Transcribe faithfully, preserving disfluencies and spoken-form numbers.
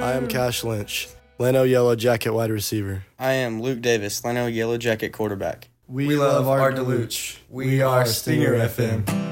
I am Cash Lynch, Lano Yellow Jacket wide receiver. I am Luke Davis, Lano Yellow Jacket quarterback. We, we love Art DeLuch. We are Stinger F M.